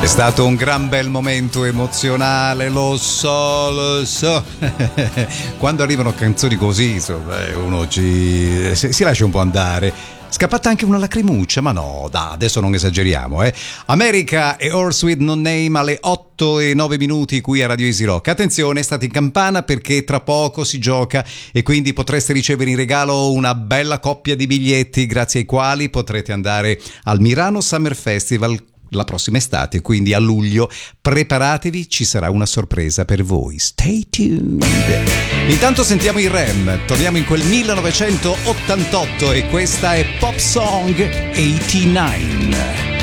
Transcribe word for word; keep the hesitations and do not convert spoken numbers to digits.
stato un gran bel momento emozionale, lo so, lo so. Quando arrivano canzoni così, insomma, uno ci si lascia un po' andare. Scappata anche una lacrimuccia, ma no, dai, adesso non esageriamo, eh. America e Horse with No Name alle otto e nove minuti qui a Radio Easy Rock. Attenzione, state in campana perché tra poco si gioca e quindi potreste ricevere in regalo una bella coppia di biglietti grazie ai quali potrete andare al Milano Summer Festival la prossima estate, quindi a luglio. Preparatevi, ci sarà una sorpresa per voi. Stay tuned. Intanto sentiamo il Rem, torniamo in quel millenovecentottantotto e questa è Pop Song ottantanove.